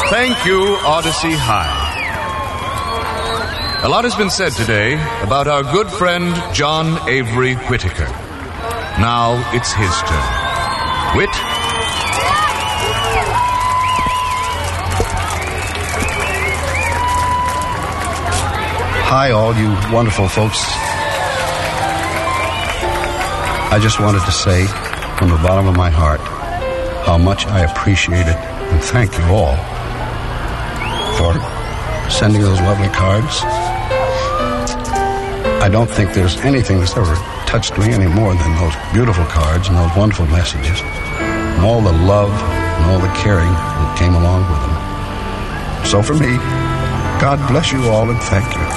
Thank you, Odyssey High. A lot has been said today about our good friend John Avery Whittaker. Now it's his turn. Whit? Hi, all you wonderful folks. I just wanted to say from the bottom of my heart how much I appreciate it, and thank you all for sending those lovely cards. I don't think there's anything that's ever touched me any more than those beautiful cards and those wonderful messages and all the love and all the caring that came along with them. So for me, God bless you all and thank you.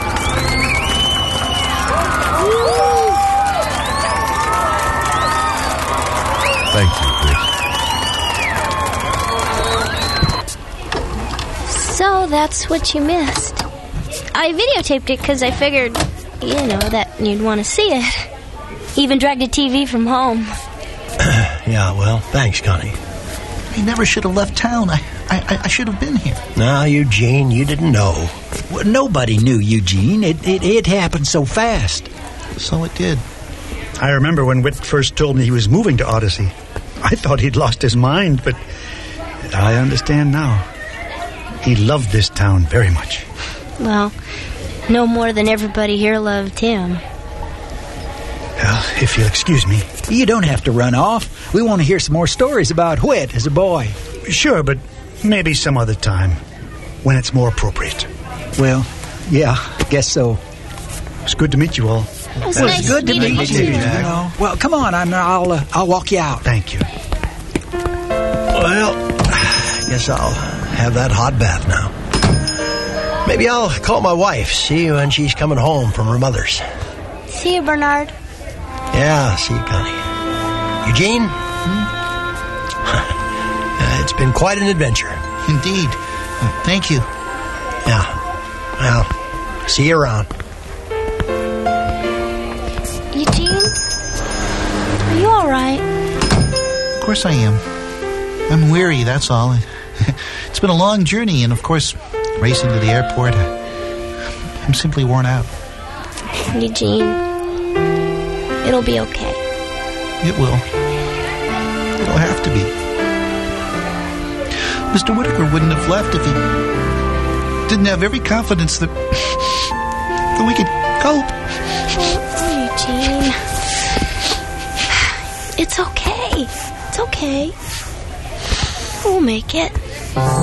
Thank you, Whit. So that's what you missed. I videotaped it because I figured, that you'd want to see it. Even dragged a TV from home. Yeah, well, thanks, Connie. He never should have left town. I should have been here. No, Eugene, you didn't know. Well, nobody knew, Eugene. It happened so fast. So it did. I remember when Whit first told me he was moving to Odyssey. I thought he'd lost his mind, but I understand now. He loved this town very much. Well, no more than everybody here loved him. Well, if you'll excuse me. You don't have to run off. We want to hear some more stories about Whit as a boy. Sure, but maybe some other time, when it's more appropriate. Well, yeah, I guess so. It's good to meet you all. It was nice good to meet you. Jack. Well, come on, I'll walk you out. Thank you. Well, I guess I'll have that hot bath now. Maybe I'll call my wife, see when she's coming home from her mother's. See you, Bernard. Yeah, see you, Connie. Eugene? It's been quite an adventure. Indeed. Thank you. Yeah. Well, see you around. Eugene? Are you all right? Of course I am. I'm weary, that's all. It's been a long journey, and of course, racing to the airport, I'm simply worn out. Eugene, it'll be okay. It will. It'll have to be. Mr. Whittaker wouldn't have left if he didn't have every confidence that we could cope. Eugene. It's okay. It's okay. We'll make it.